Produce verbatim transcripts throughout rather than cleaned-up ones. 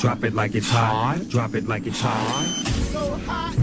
Drop it like it's hot. Drop it like it's hot. So hot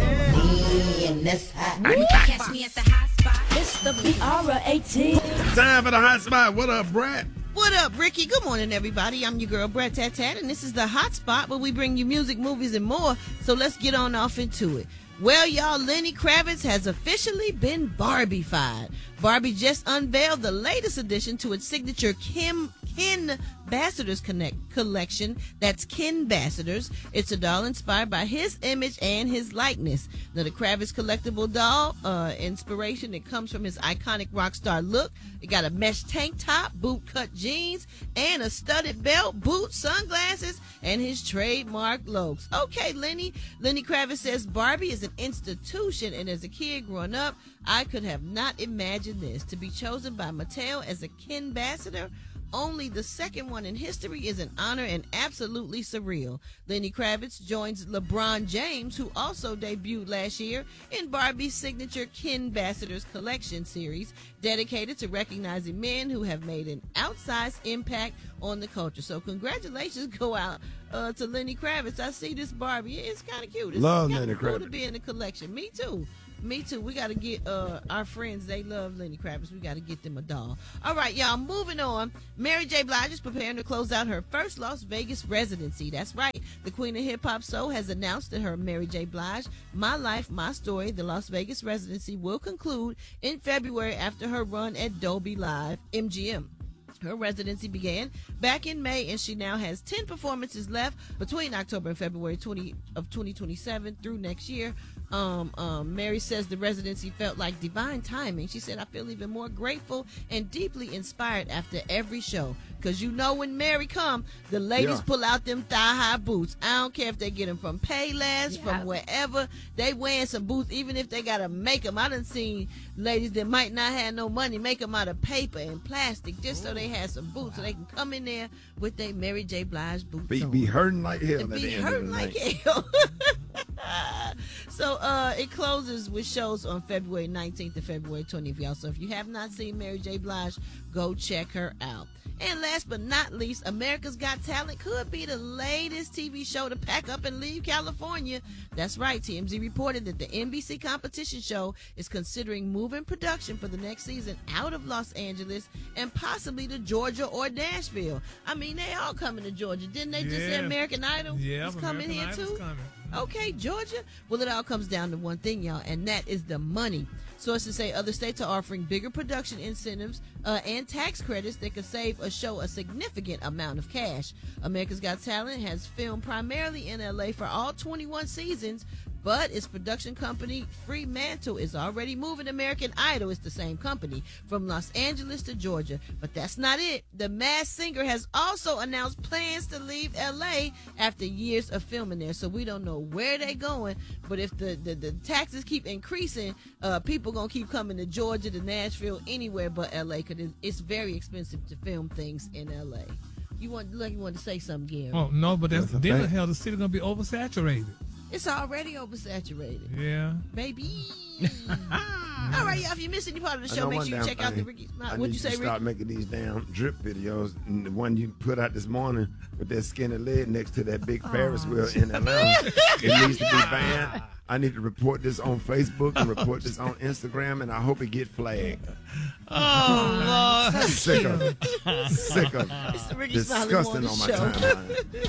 and this hot. Catch me at the hot spot. It's the B R eighteen. Time for the hot spot. What up, Brett? What up, Ricky? Good morning, everybody. I'm your girl, Brett Tat Tat, and this is the hot spot where we bring you music, movies, and more. So let's get on off into it. Well, y'all, Lenny Kravitz has officially been Barbie-fied. Barbie just unveiled the latest addition to its signature Kim Kin Ambassadors Connect collection. That's Kin Ambassadors. It's a doll inspired by his image and his likeness. Now, the Kravitz collectible doll uh, inspiration, it comes from his iconic rock star look. It got a mesh tank top, boot cut jeans, and a studded belt, boots, sunglasses, and his trademark looks. Okay, Lenny. Lenny Kravitz says Barbie is an institution, and as a kid growing up, I could have not imagined this. To be chosen by Mattel as a Kin Ambassador, only the second one in history, is an honor and absolutely surreal. Lenny Kravitz joins LeBron James, who also debuted last year in Barbie's signature Kin Ambassadors collection series, dedicated to recognizing men who have made an outsized impact on the culture. So congratulations go out uh, to Lenny Kravitz. I see this Barbie. It's kind of cute. It's Love kinda Lenny cool Kravitz. to be in the collection. Me too. Me too. We got to get uh, our friends. They love Lenny Kravitz. We got to get them a doll. All right, y'all. Moving on. Mary J. Blige is preparing to close out her first Las Vegas residency. That's right. The Queen of Hip Hop Soul has announced that her Mary J. Blige, My Life, My Story, the Las Vegas residency will conclude in February after her run at Dolby Live M G M. Her residency began back in May, and she now has ten performances left between October and February twentieth of twenty twenty-seven through next year. Um, um, Mary says the residency felt like divine timing. She said, I feel even more grateful and deeply inspired after every show. Because you know when Mary come, the ladies Yeah. pull out them thigh-high boots. I don't care if they get them from Payless, Yeah. from wherever. They wearing some boots, even if they got to make them. I done seen ladies that might not have no money make them out of paper and plastic just so they had some boots so they can come in there with their Mary J. Blige boots Be, on. be hurting like hell And at be the end hurting of the like night. hell. So uh, it closes with shows on February nineteenth to February twentieth, y'all. So if you have not seen Mary J. Blige, go check her out. And last but not least, America's Got Talent could be the latest T V show to pack up and leave California. That's right. T M Z reported that the N B C competition show is considering moving production for the next season out of Los Angeles and possibly to Georgia or Nashville. I mean, they all coming to Georgia. Didn't they just say Yeah. American Idol Yeah, is coming American here Idol's too? coming. Okay, Georgia. Well, it all comes down to one thing, y'all, and that is the money. Sources say other states are offering bigger production incentives uh, and tax credits that could save a show a significant amount of cash. America's Got Talent has filmed primarily in L A for all twenty-one seasons, but its production company, Fremantle, is already moving American Idol. It's the same company from Los Angeles to Georgia. But that's not it. The Masked Singer has also announced plans to leave L A after years of filming there. So we don't know where they're going. But if the, the, the taxes keep increasing, uh, people going to keep coming to Georgia, to Nashville, anywhere but L A, because it's very expensive to film things in L A. You want, like you want to say something, Gary? Oh no, but that's, That's a then fact. hell, the city gonna be oversaturated. It's already oversaturated. Yeah. Baby. All right, y'all. If you missed any part of the I show, know make one sure you damn check out the thing. Ricky. I What'd need you say, to Ricky? start making these damn drip videos. And the one you put out this morning with that skinny leg next to that big Ferris wheel in Atlanta, it needs to be banned. I need to report this on Facebook and report this on Instagram, and I hope it get flagged. Oh, Lord. Sick of it. Sick of it. It's the Ricky Smiley Disgusting Morning on my Show. timeline.